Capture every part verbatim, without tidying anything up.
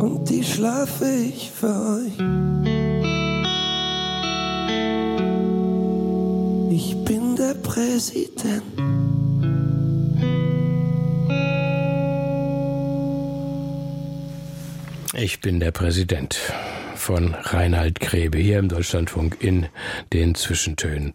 und die schlafe ich für euch. Ich bin der Präsident. Ich bin der Präsident von Reinhard Grebe hier im Deutschlandfunk in den Zwischentönen.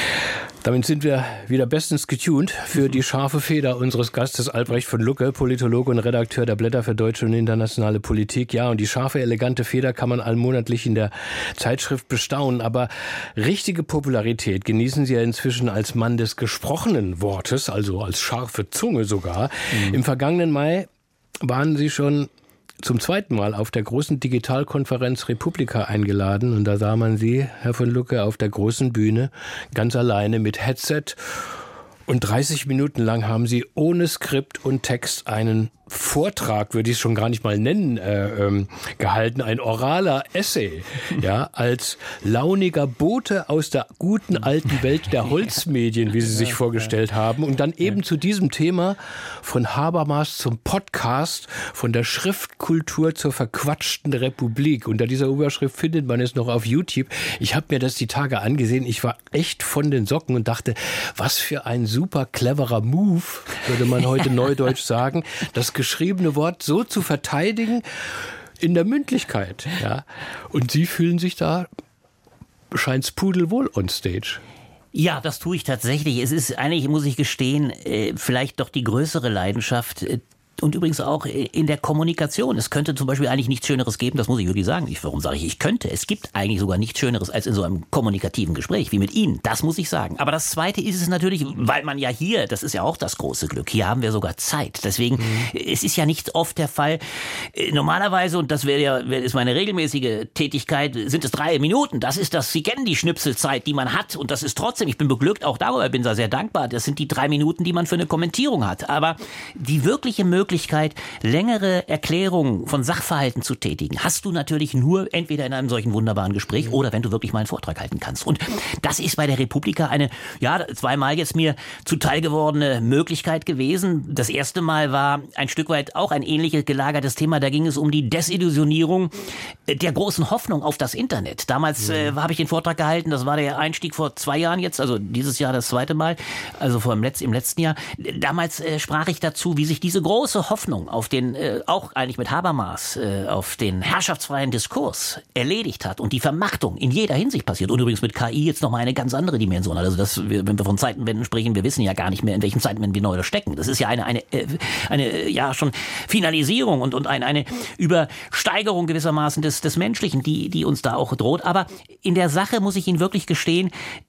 Damit sind wir wieder bestens getuned für die scharfe Feder unseres Gastes Albrecht von Lucke, Politologe und Redakteur der Blätter für deutsche und internationale Politik. Ja, und die scharfe, elegante Feder kann man allmonatlich in der Zeitschrift bestaunen. Aber richtige Popularität genießen Sie ja inzwischen als Mann des gesprochenen Wortes, also als scharfe Zunge sogar. Mhm. Im vergangenen Mai waren Sie schon zum zweiten Mal auf der großen Digitalkonferenz Republika eingeladen. Und da sah man Sie, Herr von Lucke, auf der großen Bühne, ganz alleine mit Headset. Und dreißig Minuten lang haben Sie ohne Skript und Text einen Vortrag, würde ich es schon gar nicht mal nennen, äh, ähm, gehalten, ein oraler Essay, ja, als launiger Bote aus der guten alten Welt der Holzmedien, wie Sie sich vorgestellt haben, und dann eben zu diesem Thema von Habermas zum Podcast, von der Schriftkultur zur verquatschten Republik. Unter dieser Überschrift findet man es noch auf YouTube. Ich habe mir das die Tage angesehen. Ich war echt von den Socken und dachte, was für ein super cleverer Move, würde man heute neudeutsch sagen, das geschriebene Wort so zu verteidigen in der Mündlichkeit. Ja. Und Sie fühlen sich da, scheint's pudelwohl on stage. Ja, das tue ich tatsächlich. Es ist eigentlich, muss ich gestehen, vielleicht doch die größere Leidenschaft. Und übrigens auch in der Kommunikation. Es könnte zum Beispiel eigentlich nichts Schöneres geben, das muss ich wirklich sagen. Ich, warum sage ich, ich könnte? Es gibt eigentlich sogar nichts Schöneres als in so einem kommunikativen Gespräch wie mit Ihnen. Das muss ich sagen. Aber das Zweite ist es natürlich, weil man ja hier, das ist ja auch das große Glück, hier haben wir sogar Zeit. Deswegen, mhm. es ist ja nicht oft der Fall. Normalerweise, und das wäre ja, ist meine regelmäßige Tätigkeit, sind es drei Minuten. Das ist das, Sie kennen die Schnipselzeit, die man hat. Und das ist trotzdem, ich bin beglückt, auch darüber bin da sehr dankbar. Das sind die drei Minuten, die man für eine Kommentierung hat. Aber die wirkliche Möglichkeit, Möglichkeit, längere Erklärungen von Sachverhalten zu tätigen, hast du natürlich nur entweder in einem solchen wunderbaren Gespräch oder wenn du wirklich mal einen Vortrag halten kannst. Und das ist bei der Republika eine, ja, zweimal jetzt mir zuteil gewordene Möglichkeit gewesen. Das erste Mal war ein Stück weit auch ein ähnliches gelagertes Thema. Da ging es um die Desillusionierung der großen Hoffnung auf das Internet. Damals mhm. äh, habe ich den Vortrag gehalten, das war der Einstieg vor zwei Jahren jetzt, also dieses Jahr das zweite Mal, also vor dem Letz-, im letzten Jahr. Damals äh, sprach ich dazu, wie sich diese große Hoffnung auf den, äh, auch eigentlich mit Habermas, äh, auf den herrschaftsfreien Diskurs erledigt hat und die Vermachtung in jeder Hinsicht passiert. Und übrigens mit K I jetzt nochmal eine ganz andere Dimension. Also das, wenn wir von Zeitenwenden sprechen, wir wissen ja gar nicht mehr, in welchen Zeitenwenden wir neu stecken. Das ist ja eine, eine, äh, eine ja schon Finalisierung und, und eine, eine Übersteigerung gewissermaßen des, des Menschlichen, die, die uns da auch droht. Aber in der Sache muss ich Ihnen wirklich gestehen,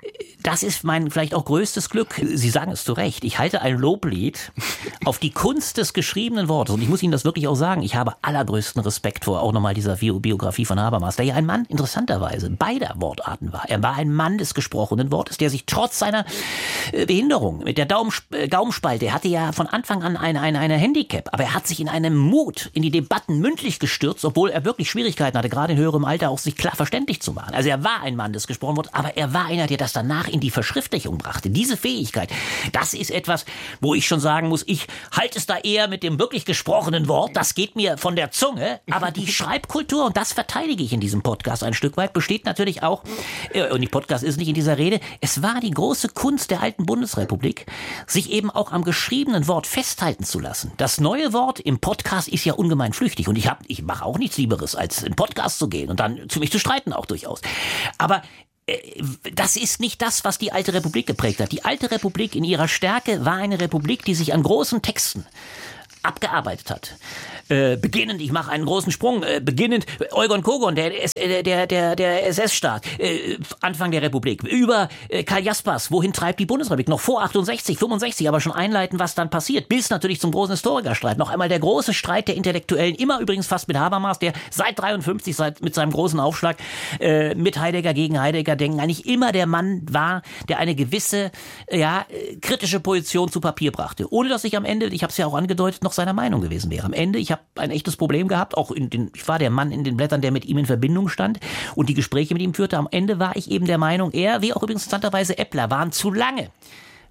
das ist mein vielleicht auch größtes Glück. Sie sagen es zu Recht. Ich halte ein Loblied auf die Kunst des geschriebenen Wortes. Und ich muss Ihnen das wirklich auch sagen. Ich habe allergrößten Respekt vor auch nochmal dieser Biografie von Habermas, der ja ein Mann interessanterweise beider Wortarten war. Er war ein Mann des gesprochenen Wortes, der sich trotz seiner Behinderung mit der Daumen, Gaumenspalte, er hatte ja von Anfang an eine, eine, eine Handicap, aber er hat sich in einem Mut in die Debatten mündlich gestürzt, obwohl er wirklich Schwierigkeiten hatte, gerade in höherem Alter auch sich klar verständlich zu machen. Also er war ein Mann des gesprochenen Wortes, aber er war einer, der das danach in die Verschriftlichung brachte. Diese Fähigkeit, das ist etwas, wo ich schon sagen muss, ich halte es da eher mit dem wirklich gesprochenen Wort, das geht mir von der Zunge, aber die Schreibkultur, und das verteidige ich in diesem Podcast ein Stück weit, besteht natürlich auch, und die Podcast ist nicht in dieser Rede, es war die große Kunst der alten Bundesrepublik, sich eben auch am geschriebenen Wort festhalten zu lassen. Das neue Wort im Podcast ist ja ungemein flüchtig und ich hab, ich mache auch nichts Lieberes, als in Podcast zu gehen und dann zu mich zu streiten auch durchaus. Aber das ist nicht das, was die alte Republik geprägt hat. Die alte Republik in ihrer Stärke war eine Republik, die sich an großen Texten abgearbeitet hat. Äh, beginnend, ich mache einen großen Sprung, äh, beginnend Eugen Kogon, der, der, der, der, der S S-Staat, äh, Anfang der Republik, über äh, Karl Jaspers, wohin treibt die Bundesrepublik, noch vor achtundsechzig, fünfundsechzig, aber schon einleiten, was dann passiert, bis natürlich zum großen Historikerstreit. Noch einmal der große Streit der Intellektuellen, immer übrigens fast mit Habermas, der seit dreiundfünfzig, seit, mit seinem großen Aufschlag äh, mit Heidegger gegen Heidegger denken, eigentlich immer der Mann war, der eine gewisse ja, kritische Position zu Papier brachte. Ohne dass ich am Ende, ich habe es ja auch angedeutet, noch seiner Meinung gewesen wäre. Am Ende, ich habe ein echtes Problem gehabt, auch in den, ich war der Mann in den Blättern, der mit ihm in Verbindung stand und die Gespräche mit ihm führte. Am Ende war ich eben der Meinung, er, wie auch übrigens interessanterweise Eppler, waren zu lange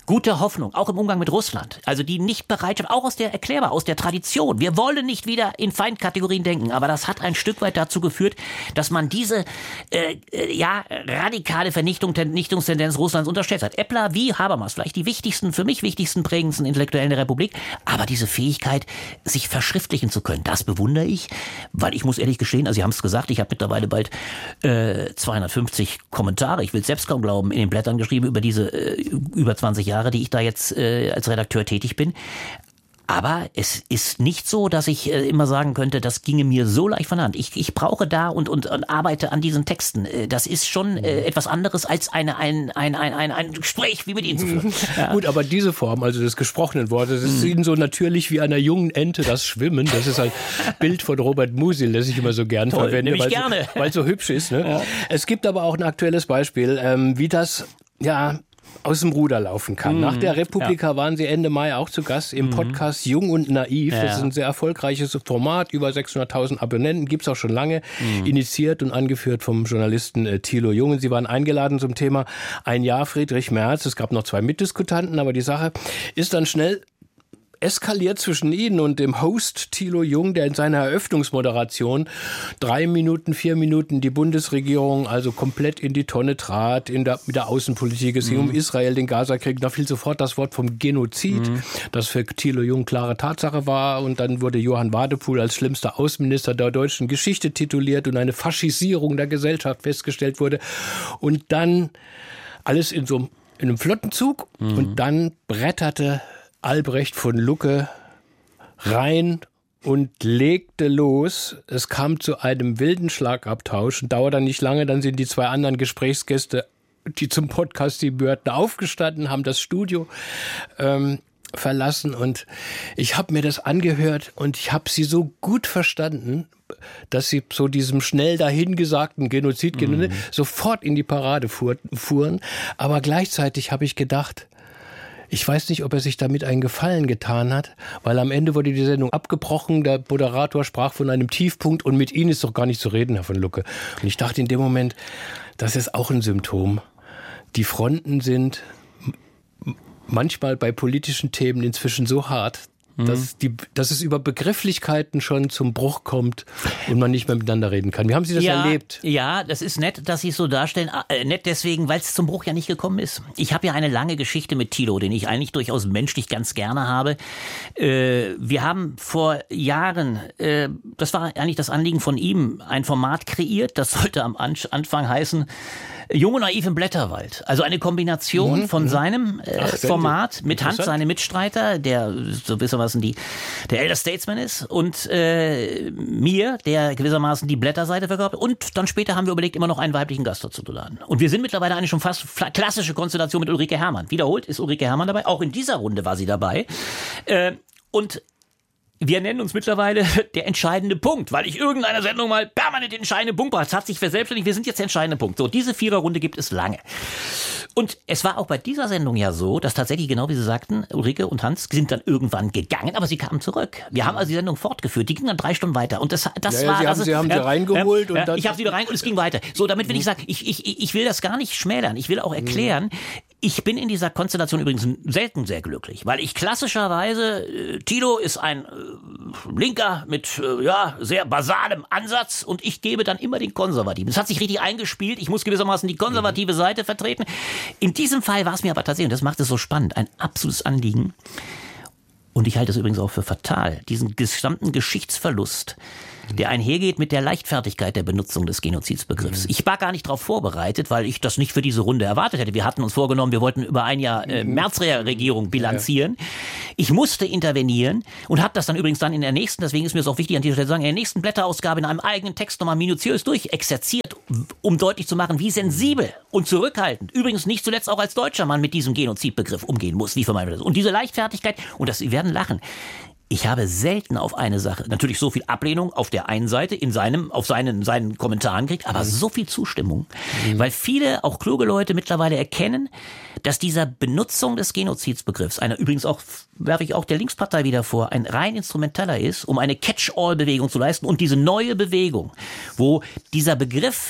gute Hoffnung, auch im Umgang mit Russland. Also die Nichtbereitschaft, auch aus der erklärbar, aus der Tradition. Wir wollen nicht wieder in Feindkategorien denken, aber das hat ein Stück weit dazu geführt, dass man diese äh, ja radikale Vernichtung, Vernichtungstendenz Russlands unterstellt hat. Eppler wie Habermas, vielleicht die wichtigsten, für mich wichtigsten, prägendsten Intellektuellen der Republik, aber diese Fähigkeit, sich verschriftlichen zu können, das bewundere ich, weil ich muss ehrlich gestehen, also Sie haben es gesagt, ich habe mittlerweile bald äh, zweihundertfünfzig Kommentare, ich will es selbst kaum glauben, in den Blättern geschrieben über diese äh, über zwanzig Jahre, die ich da jetzt äh, als Redakteur tätig bin. Aber es ist nicht so, dass ich äh, immer sagen könnte, das ginge mir so leicht von der Hand. Ich, ich brauche da und, und, und arbeite an diesen Texten. Äh, das ist schon äh, etwas anderes als eine, ein, ein, ein, ein, ein Gespräch wie mit Ihnen zu führen. Ja. Gut, aber diese Form, also des gesprochenen Wortes, das ist Ihnen so natürlich wie einer jungen Ente das Schwimmen. Das ist ein Bild von Robert Musil, das ich immer so gern Toll, verwende, weil gerne. So, weil es so hübsch ist. Ne? Ja. Es gibt aber auch ein aktuelles Beispiel, ähm, wie das, ja... aus dem Ruder laufen kann. Mm, Nach der Republika ja. waren Sie Ende Mai auch zu Gast im Podcast mm. Jung und Naiv. Ja. Das ist ein sehr erfolgreiches Format, über sechshunderttausend Abonnenten, gibt's auch schon lange, mm. initiiert und angeführt vom Journalisten äh, Thilo Jung. Und Sie waren eingeladen zum Thema Ein Jahr Friedrich Merz. Es gab noch zwei Mitdiskutanten, aber die Sache ist dann schnell eskaliert zwischen Ihnen und dem Host Thilo Jung, der in seiner Eröffnungsmoderation drei Minuten, vier Minuten die Bundesregierung also komplett in die Tonne trat, in der, mit der Außenpolitik. Es ging mhm. um Israel, den Gazakrieg. Da fiel sofort das Wort vom Genozid, mhm. das für Thilo Jung klare Tatsache war. Und dann wurde Johann Wadepool als schlimmster Außenminister der deutschen Geschichte tituliert und eine Faschisierung der Gesellschaft festgestellt wurde. Und dann alles in so in einem Flottenzug. Mhm. Und dann bretterte Albrecht von Lucke rein und legte los. Es kam zu einem wilden Schlagabtausch und dauerte nicht lange, dann sind die zwei anderen Gesprächsgäste, die zum Podcast die gehörten, aufgestanden, haben das Studio ähm, verlassen und ich habe mir das angehört und ich habe sie so gut verstanden, dass sie so diesem schnell dahingesagten Genozid mhm. sofort in die Parade fuhr, fuhren. Aber gleichzeitig habe ich gedacht, ich weiß nicht, ob er sich damit einen Gefallen getan hat, weil am Ende wurde die Sendung abgebrochen, der Moderator sprach von einem Tiefpunkt und mit Ihnen ist doch gar nicht zu reden, Herr von Lucke. Und ich dachte in dem Moment, das ist auch ein Symptom. Die Fronten sind manchmal bei politischen Themen inzwischen so hart, dass, die, dass es über Begrifflichkeiten schon zum Bruch kommt und man nicht mehr miteinander reden kann. Wie haben Sie das ja, erlebt? Ja, das ist nett, dass Sie es so darstellen. Äh, nett deswegen, weil es zum Bruch ja nicht gekommen ist. Ich habe ja eine lange Geschichte mit Thilo, den ich eigentlich durchaus menschlich ganz gerne habe. Äh, wir haben vor Jahren, äh, das war eigentlich das Anliegen von ihm, ein Format kreiert. Das sollte am Anfang heißen Jung und Naiv im Blätterwald. Also eine Kombination mhm, von seinem äh, Ach, Format mit Hans, seinem Mitstreiter, der so gewissermaßen die, der Elder Statesman ist, und äh, mir, der gewissermaßen die Blätterseite verkörpert. Und dann später haben wir überlegt, immer noch einen weiblichen Gast dazu zu laden. Und wir sind mittlerweile eine schon fast klassische Konstellation mit Ulrike Herrmann. Wiederholt ist Ulrike Herrmann dabei. Auch in dieser Runde war sie dabei. Äh, und wir nennen uns mittlerweile der entscheidende Punkt, weil ich irgendeiner Sendung mal permanent den entscheidenden Punkt brauche. Es hat sich verselbstständigt, wir sind jetzt der entscheidende Punkt. So, diese Viererrunde gibt es lange. Und es war auch bei dieser Sendung ja so, dass tatsächlich, genau wie Sie sagten, Ulrike und Hans sind dann irgendwann gegangen, aber sie kamen zurück. Wir haben also die Sendung fortgeführt, die ging dann drei Stunden weiter. Und das, das ja, ja, war... Sie haben, also, sie, haben äh, sie reingeholt äh, und dann... Ich habe sie wieder rein und es ging weiter. So, damit will ich sagen, ich, ich, ich will das gar nicht schmälern. Ich will auch erklären, ich bin in dieser Konstellation übrigens selten sehr glücklich, weil ich klassischerweise, äh, Thilo ist ein äh, Linker mit äh, ja sehr basalem Ansatz und ich gebe dann immer den Konservativen. Das hat sich richtig eingespielt, ich muss gewissermaßen die konservative Seite vertreten. In diesem Fall war es mir aber tatsächlich, und das macht es so spannend, ein absolutes Anliegen. Und ich halte es übrigens auch für fatal, diesen gesamten Geschichtsverlust, der einhergeht mit der Leichtfertigkeit der Benutzung des Genozidsbegriffs. Ich war gar nicht darauf vorbereitet, weil ich das nicht für diese Runde erwartet hätte. Wir hatten uns vorgenommen, wir wollten über ein Jahr äh, Merz-Regierung bilanzieren. Ich musste intervenieren und habe das dann übrigens dann in der nächsten, deswegen ist mir es auch wichtig an dieser Stelle zu sagen, in der nächsten Blätterausgabe in einem eigenen Text nochmal minutiös durchexerziert, um deutlich zu machen, wie sensibel und zurückhaltend, übrigens nicht zuletzt auch als deutscher Mann mit diesem Genozidbegriff umgehen muss. Wie vermeiden wir das? Und diese Leichtfertigkeit, und das, Sie werden lachen, ich habe selten auf eine Sache, natürlich so viel Ablehnung auf der einen Seite, in seinem, auf seinen, seinen Kommentaren gekriegt, aber so viel Zustimmung. Mhm. Weil viele, auch kluge Leute mittlerweile erkennen, dass dieser Benutzung des Genozidsbegriffs, einer übrigens auch, werfe ich auch der Linkspartei wieder vor, ein rein instrumenteller ist, um eine Catch-all-Bewegung zu leisten und diese neue Bewegung, wo dieser Begriff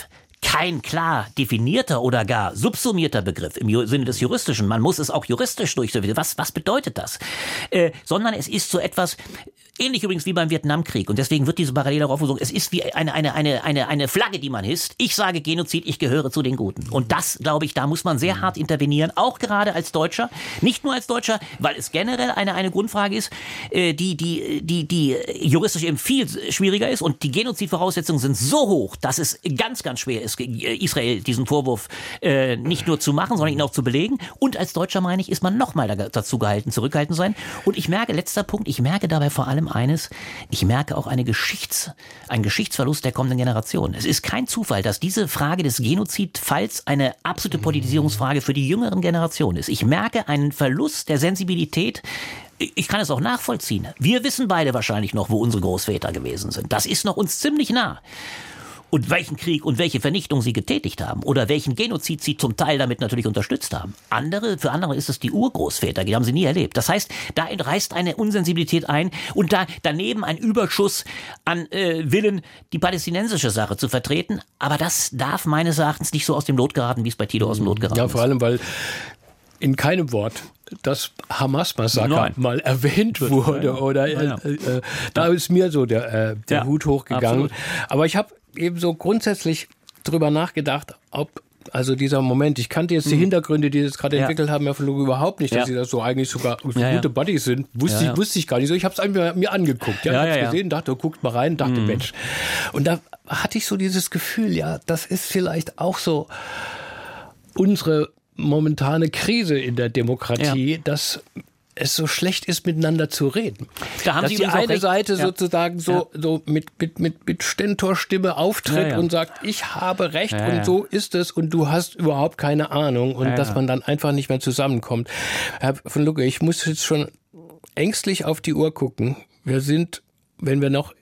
kein klar definierter oder gar subsumierter Begriff im Sinne des Juristischen. Man muss es auch juristisch durchsetzen. Was, was bedeutet das? Äh, sondern es ist so etwas, ähnlich übrigens wie beim Vietnamkrieg. Und deswegen wird diese Parallele auch aufgesucht. Es ist wie eine, eine, eine, eine, eine Flagge, die man hisst. Ich sage Genozid, ich gehöre zu den Guten. Und das, glaube ich, da muss man sehr hart intervenieren, auch gerade als Deutscher. Nicht nur als Deutscher, weil es generell eine, eine Grundfrage ist, äh, die, die, die, die juristisch eben viel schwieriger ist. Und die Genozidvoraussetzungen sind so hoch, dass es ganz, ganz schwer ist, Israel diesen Vorwurf äh, nicht nur zu machen, sondern ihn auch zu belegen. Und als Deutscher, meine ich, ist man nochmal dazu gehalten, zurückhaltend zu sein. Und ich merke, letzter Punkt, ich merke dabei vor allem eines, ich merke auch eine Geschichts, einen Geschichtsverlust der kommenden Generation. Es ist kein Zufall, dass diese Frage des Genozidfalls eine absolute Politisierungsfrage für die jüngeren Generationen ist. Ich merke einen Verlust der Sensibilität. Ich kann es auch nachvollziehen. Wir wissen beide wahrscheinlich noch, wo unsere Großväter gewesen sind. Das ist noch uns ziemlich nah. Und welchen Krieg und welche Vernichtung sie getätigt haben oder welchen Genozid sie zum Teil damit natürlich unterstützt haben. Andere, für andere ist es die Urgroßväter, die haben sie nie erlebt. Das heißt, da reißt eine Unsensibilität ein und da daneben ein Überschuss an äh, Willen, die palästinensische Sache zu vertreten. Aber das darf meines Erachtens nicht so aus dem Lot geraten, wie es bei Tito aus dem Lot geraten ist. Ja, vor allem, weil in keinem Wort das Hamas-Massaker mal erwähnt wurde. Oder äh, äh, da ist mir so der, äh, der ja, Hut hochgegangen. Absolut. Aber ich habe eben so grundsätzlich drüber nachgedacht, ob also dieser Moment, ich kannte jetzt die mhm. Hintergründe, die jetzt gerade ja. entwickelt haben, ja von Lugo überhaupt nicht, dass ja. sie das so eigentlich sogar so ja, gute ja. Buddies sind, wusste, ja, ja. Ich, wusste ich gar nicht so. Ich habe es einfach mir angeguckt, ja, ja, ich habe ja, gesehen, ja. dachte, guckt mal rein, dachte, mhm. Mensch. Und da hatte ich so dieses Gefühl, ja, das ist vielleicht auch so unsere momentane Krise in der Demokratie, ja. dass es so schlecht ist, miteinander zu reden. Da haben Dass Sie die eine recht. Seite ja. sozusagen so, ja. so mit, mit, mit, mit Stentorstimme auftritt ja, ja. und sagt, ich habe Recht ja, und ja. so ist es und du hast überhaupt keine Ahnung und ja, dass ja. man dann einfach nicht mehr zusammenkommt. Herr von Lucke, ich muss jetzt schon ängstlich auf die Uhr gucken. Wir sind, wenn wir noch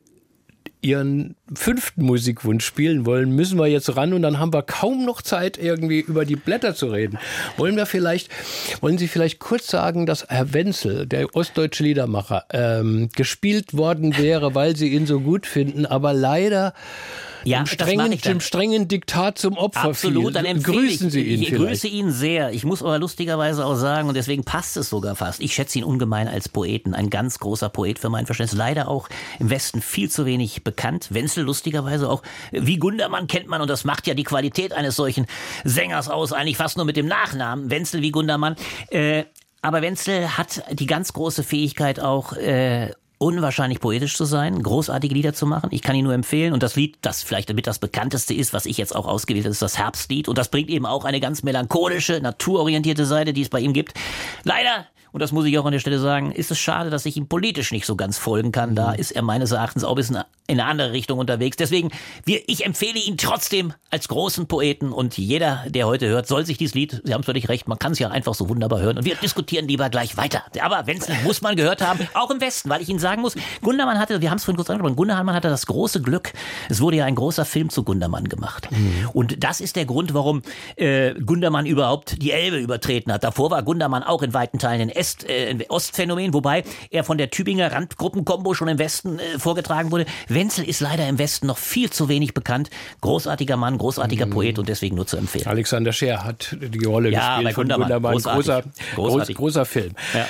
Ihren fünften Musikwunsch spielen wollen, müssen wir jetzt ran und dann haben wir kaum noch Zeit, irgendwie über die Blätter zu reden. Wollen wir vielleicht, wollen Sie vielleicht kurz sagen, dass Herr Wenzel, der ostdeutsche Liedermacher, ähm, gespielt worden wäre, weil Sie ihn so gut finden, aber leider Ja, im strengen, im strengen Diktat zum Opfer Absolut, fiel. dann empfehle Grüßen ich, Sie ihn ich vielleicht. grüße ihn sehr. Ich muss aber lustigerweise auch sagen, und deswegen passt es sogar fast, ich schätze ihn ungemein als Poeten, ein ganz großer Poet für mein Verständnis. Leider auch im Westen viel zu wenig bekannt. Wenzel lustigerweise auch, wie Gundermann kennt man, und das macht ja die Qualität eines solchen Sängers aus, eigentlich fast nur mit dem Nachnamen, Wenzel wie Gundermann. Äh, aber Wenzel hat die ganz große Fähigkeit auch, äh, unwahrscheinlich poetisch zu sein, großartige Lieder zu machen. Ich kann ihn nur empfehlen. Und das Lied, das vielleicht mit das bekannteste ist, was ich jetzt auch ausgewählt habe, ist das Herbstlied. Und das bringt eben auch eine ganz melancholische, naturorientierte Seite, die es bei ihm gibt. Leider, und das muss ich auch an der Stelle sagen, ist es schade, dass ich ihm politisch nicht so ganz folgen kann. Da ist er meines Erachtens auch ein bisschen in eine andere Richtung unterwegs. Deswegen, wir, ich empfehle ihn trotzdem als großen Poeten. Und jeder, der heute hört, soll sich dieses Lied, Sie haben völlig recht, man kann es ja einfach so wunderbar hören. Und wir diskutieren lieber gleich weiter. Aber Wenzel muss man gehört haben, auch im Westen, weil ich Ihnen sagen muss, Gundermann hatte, wir haben es vorhin kurz angesprochen, Gundermann hatte das große Glück, es wurde ja ein großer Film zu Gundermann gemacht. Mhm. Und das ist der Grund, warum äh, Gundermann überhaupt die Elbe übertreten hat. Davor war Gundermann auch in weiten Teilen ein Est, äh, Ostphänomen, wobei er von der Tübinger Randgruppenkombo schon im Westen äh, vorgetragen wurde. Wenzel ist leider im Westen noch viel zu wenig bekannt. Großartiger Mann, großartiger mhm. Poet und deswegen nur zu empfehlen. Alexander Scheer hat die Rolle ja, gespielt von Gundermann. Gundermann. Großartig. Großer, Großartig. Groß, großer Film. Ja.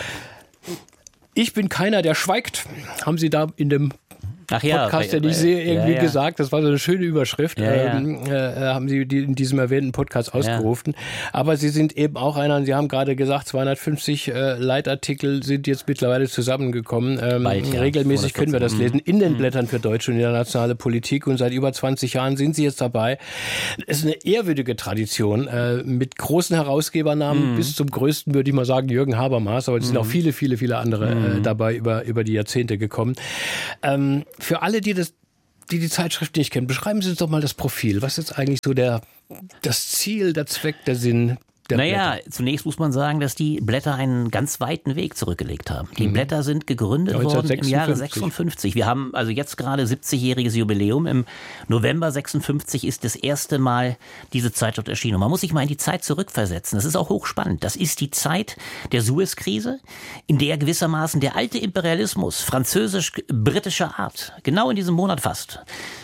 Ich bin keiner, der schweigt. Haben Sie da in dem Ach ja, Podcast, den ich sehe, irgendwie ja, ja. gesagt, das war so eine schöne Überschrift, ja, ja. Ähm, äh, haben Sie die in diesem erwähnten Podcast ausgerufen. Ja. Aber Sie sind eben auch einer, Sie haben gerade gesagt, zweihundertfünfzig äh, Leitartikel sind jetzt mittlerweile zusammengekommen. Ähm, Bald, ja. Regelmäßig können wir das lesen in den Blättern für deutsche und internationale Politik und seit über zwanzig Jahren sind Sie jetzt dabei. Es ist eine ehrwürdige Tradition äh, mit großen Herausgebernamen mhm. bis zum größten, würde ich mal sagen, Jürgen Habermas, aber es sind mhm. auch viele, viele, viele andere mhm. äh, dabei über, über die Jahrzehnte gekommen. Ähm, Für alle, die das, die die Zeitschrift nicht kennen, beschreiben Sie uns doch mal das Profil. Was ist eigentlich so der, das Ziel, der Zweck, der Sinn der Naja, Blätter? Zunächst muss man sagen, dass die Blätter einen ganz weiten Weg zurückgelegt haben. Die mhm. Blätter sind gegründet worden im Jahre sechsundfünfzig. Wir haben also jetzt gerade siebzigjähriges Jubiläum. Im November sechsundfünfzig ist das erste Mal diese Zeitschrift erschienen. Und man muss sich mal in die Zeit zurückversetzen. Das ist auch hochspannend. Das ist die Zeit der Suezkrise, in der gewissermaßen der alte Imperialismus französisch-britischer Art, genau in diesem Monat fast,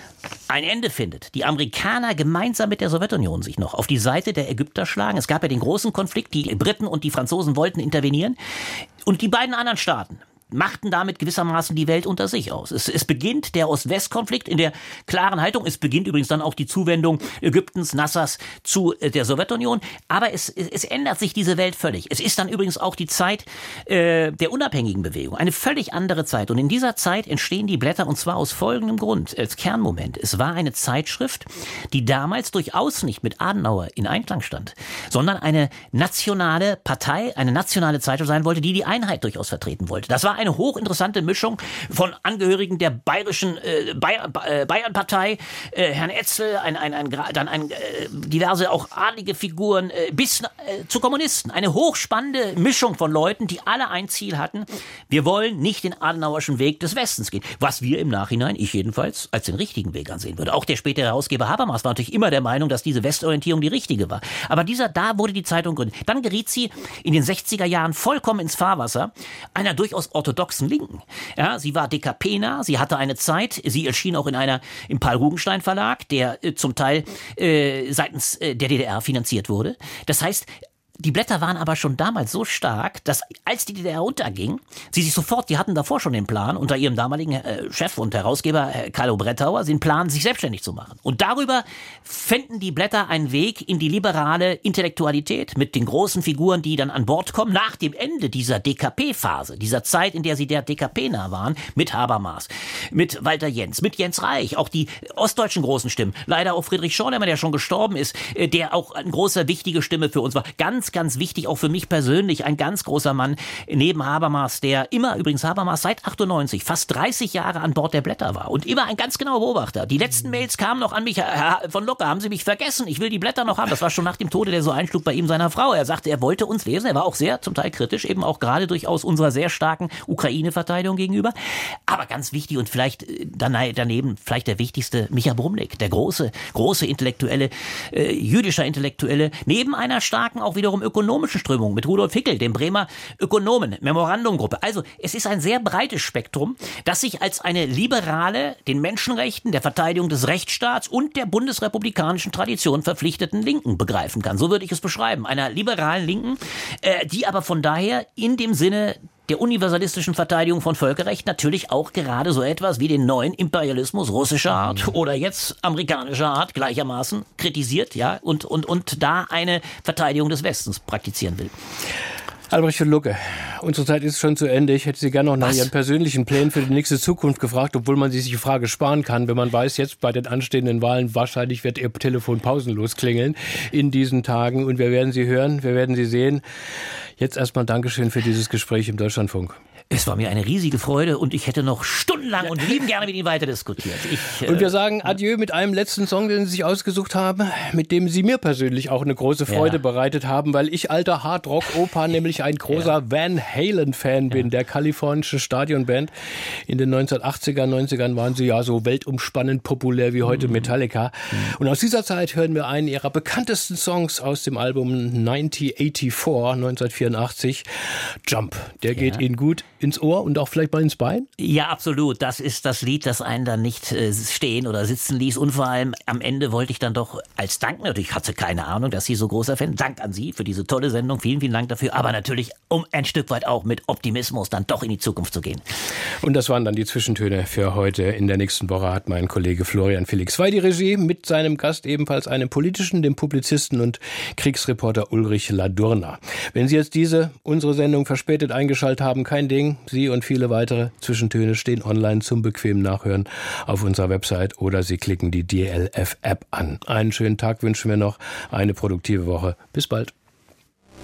ein Ende findet, die Amerikaner gemeinsam mit der Sowjetunion sich noch auf die Seite der Ägypter schlagen. Es gab ja den großen Konflikt, die Briten und die Franzosen wollten intervenieren. Und die beiden anderen Staaten machten damit gewissermaßen die Welt unter sich aus. Es, es beginnt der Ost-West-Konflikt in der klaren Haltung. Es beginnt übrigens dann auch die Zuwendung Ägyptens, Nassers zu der Sowjetunion. Aber es, es ändert sich diese Welt völlig. Es ist dann übrigens auch die Zeit äh, der unabhängigen Bewegung. Eine völlig andere Zeit. Und in dieser Zeit entstehen die Blätter, und zwar aus folgendem Grund, als Kernmoment. Es war eine Zeitschrift, die damals durchaus nicht mit Adenauer in Einklang stand, sondern eine nationale Partei, eine nationale Zeitschrift sein wollte, die die Einheit durchaus vertreten wollte. Das war eine hochinteressante Mischung von Angehörigen der bayerischen äh, Bayern, äh, Bayernpartei, äh, Herrn Etzel, ein, ein, ein, dann ein, äh, diverse auch adlige Figuren, äh, bis äh, zu Kommunisten. Eine hochspannende Mischung von Leuten, die alle ein Ziel hatten: Wir wollen nicht den Adenauerschen Weg des Westens gehen. Was wir im Nachhinein, ich jedenfalls, als den richtigen Weg ansehen würde. Auch der spätere Herausgeber Habermas war natürlich immer der Meinung, dass diese Westorientierung die richtige war. Aber dieser, da wurde die Zeitung gegründet. Dann geriet sie in den sechziger Jahren vollkommen ins Fahrwasser einer durchaus orthodoxen Linken. Ja, sie war D K P-nah, sie hatte eine Zeit, sie erschien auch in einer, im Paul Rugenstein Verlag, der äh, zum Teil äh, seitens äh, der D D R finanziert wurde. Das heißt, die Blätter waren aber schon damals so stark, dass als die D D R unterging, sie sich sofort, die hatten davor schon den Plan, unter ihrem damaligen äh, Chef und Herausgeber äh, Carlo Brettauer, den Plan, sich selbstständig zu machen. Und darüber fänden die Blätter einen Weg in die liberale Intellektualität mit den großen Figuren, die dann an Bord kommen, nach dem Ende dieser D K P-Phase, dieser Zeit, in der sie der D K P nah waren, mit Habermas, mit Walter Jens, mit Jens Reich, auch die ostdeutschen großen Stimmen, leider auch Friedrich Schorlemmer, der schon gestorben ist, äh, der auch eine große, wichtige Stimme für uns war. Ganz Ganz, wichtig, auch für mich persönlich, ein ganz großer Mann neben Habermas, der immer, übrigens Habermas seit achtundneunzig, fast dreißig Jahre an Bord der Blätter war und immer ein ganz genauer Beobachter. Die letzten Mails kamen noch an mich: Herr von Lucke, haben Sie mich vergessen? Ich will die Blätter noch haben. Das war schon nach dem Tode, der so einschlug bei ihm, seiner Frau. Er sagte, er wollte uns lesen. Er war auch sehr, zum Teil kritisch, eben auch gerade durchaus unserer sehr starken Ukraine-Verteidigung gegenüber. Aber ganz wichtig und vielleicht daneben, vielleicht der wichtigste, Micha Brumlik, der große, große Intellektuelle, äh, jüdischer Intellektuelle, neben einer starken, auch wiederum ökonomischen Strömung mit Rudolf Hickel, dem Bremer Ökonomen, Memorandumgruppe. Also es ist ein sehr breites Spektrum, das sich als eine liberale, den Menschenrechten, der Verteidigung des Rechtsstaats und der bundesrepublikanischen Tradition verpflichteten Linken begreifen kann. So würde ich es beschreiben. Einer liberalen Linken, äh, die aber von daher in dem Sinne der universalistischen Verteidigung von Völkerrecht natürlich auch gerade so etwas wie den neuen Imperialismus russischer Art oder jetzt amerikanischer Art gleichermaßen kritisiert, ja, und, und, und da eine Verteidigung des Westens praktizieren will. Albrecht von Lucke, unsere Zeit ist schon zu Ende. Ich hätte Sie gerne noch nach Was? Ihren persönlichen Plänen für die nächste Zukunft gefragt, obwohl man sich die Frage sparen kann, wenn man weiß, jetzt bei den anstehenden Wahlen wahrscheinlich wird Ihr Telefon pausenlos klingeln in diesen Tagen. Und wir werden Sie hören, wir werden Sie sehen. Jetzt erstmal Dankeschön für dieses Gespräch im Deutschlandfunk. Es war mir eine riesige Freude und ich hätte noch stundenlang und lieben gerne mit Ihnen weiter diskutiert. Ich, äh, und wir sagen Adieu mit einem letzten Song, den Sie sich ausgesucht haben, mit dem Sie mir persönlich auch eine große Freude ja. bereitet haben, weil ich alter Hardrock-Opa, nämlich ein großer ja. Van Halen-Fan bin, ja. der kalifornische Stadionband. In den neunzehnhundertachtziger, neunzigern waren sie ja so weltumspannend populär wie heute mhm. Metallica. Mhm. Und aus dieser Zeit hören wir einen ihrer bekanntesten Songs aus dem Album neunzehnhundertvierundachtzig, neunzehnhundertvierundachtzig, Jump. Der ja. geht Ihnen gut ins Ohr und auch vielleicht mal ins Bein? Ja, absolut. Das ist das Lied, das einen dann nicht äh, stehen oder sitzen ließ. Und vor allem am Ende wollte ich dann doch als Dank, natürlich hatte keine Ahnung, dass Sie so großer Fan, Dank an Sie für diese tolle Sendung. Vielen, vielen Dank dafür. Aber natürlich, um ein Stück weit auch mit Optimismus dann doch in die Zukunft zu gehen. Und das waren dann die Zwischentöne für heute. In der nächsten Woche hat mein Kollege Florian Felix Wey die Regie mit seinem Gast ebenfalls einem politischen, dem Publizisten und Kriegsreporter Ulrich Ladurna. Wenn Sie jetzt diese, unsere Sendung verspätet eingeschaltet haben, kein Ding. Sie und viele weitere Zwischentöne stehen online zum bequemen Nachhören auf unserer Website oder Sie klicken die D L F-App an. Einen schönen Tag wünschen wir noch, eine produktive Woche. Bis bald.